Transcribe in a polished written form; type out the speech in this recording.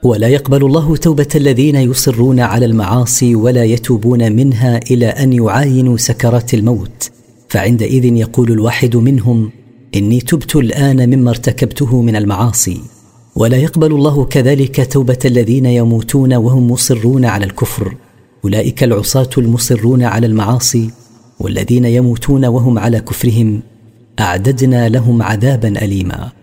ولا يقبل الله توبة الذين يصرون على المعاصي ولا يتوبون منها إلى أن يعاينوا سكرات الموت، فعندئذ يقول الواحد منهم: إني تبت الآن مما ارتكبته من المعاصي. ولا يقبل الله كذلك توبة الذين يموتون وهم مصرون على الكفر، أولئك العصاة المصرون على المعاصي والذين يموتون وهم على كفرهم أعددنا لهم عذابا أليما.